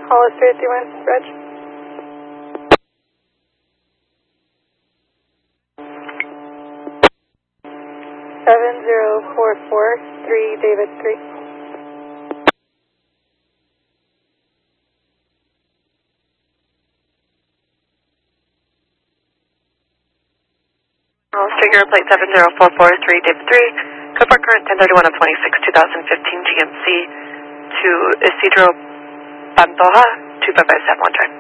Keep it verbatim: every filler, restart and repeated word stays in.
Hollis three three one, Reg. seven zero four four three, David three. Hollis figure plate seven zero four four three, David three. Code port current ten thirty-one of twenty-six, twenty fifteen G M C to Isidro Pantoja, two five five seven one track.